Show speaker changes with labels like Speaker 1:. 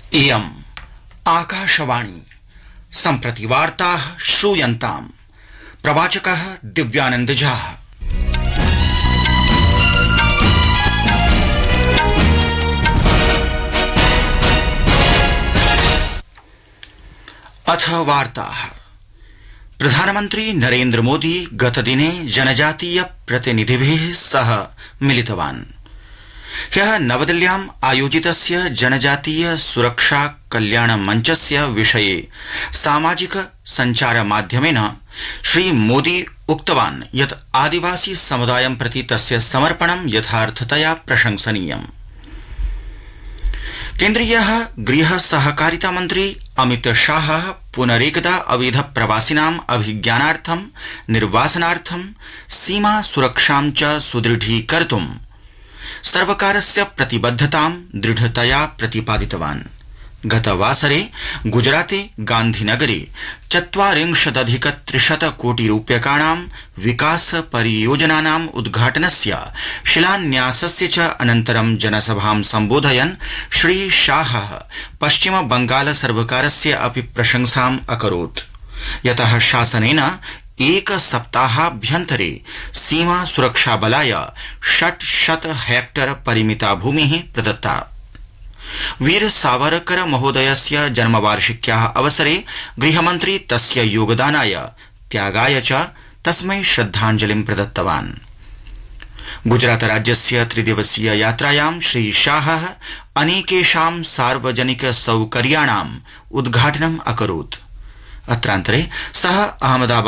Speaker 1: इयम् आकाशवाणी सम्प्रति वार्ताः श्रूयन्ताम्। प्रवाचकः दिव्यानंद झा। अथ वार्ताः। प्रधानमन्त्री नरेन्द्र मोदी गतदिने जनजातीय प्रतिनिधिभिः सह मिलितवान्। ह्यः नवदिल्ल्याम् आयोजितस्य जनजातीय सुरक्षा कल्याण मंचस्य विषये सामाजिक संचार माध्यमेन श्री मोदी उक्तवान् यत् आदिवासी समुदायं प्रति तस्य समर्पणं यथार्थतया प्रशंसनीयम्। केन्द्रीयः गृह सहकारिता मन्त्री अमित शाह पुनरेकदा अवैध प्रवासिनाम् अभिज्ञानार्थं निर्वासनार्थं सीमा सुरक्षां च सुदृढीकर्तुं सर्वकारस्य प्रतिबद्धतां दृढतया प्रतिपादितवान्। गतवासरे गुजराते गांधीनगरे 40,000 कोटि रूप्यकाणां विकास परियोजनानाम् उद्घाटनस्य शिलान्यासस्य च अनन्तरं जनसभां सम्बोधयन् श्री शाहः पश्चिम बंगाल सर्वकारस्य अपि प्रशंसाम् अकरोत्, यतः शासनेन एक सप्ताहाभ्यन्तरे सीमा सुरक्षा बलाय 600 हेक्टर परिमिता भूमिः प्रदत्ता। वीर सावरकर महोदयस्य जन्मवार्षिक्याः अवसरे गृहमन्त्री तस्य योगदानाय त्यागाय च तस्मै श्रद्धाञ्जलिं प्रदत्तवान्। गुजरात राज्यस्य त्रिदिवसीय यात्रायां श्री शाहः अनेकेषां सार्वजनिक सौकर्याणाम् उद्घाटनम् अकरोत्। अत्रान्तरे सः अहमदाबाद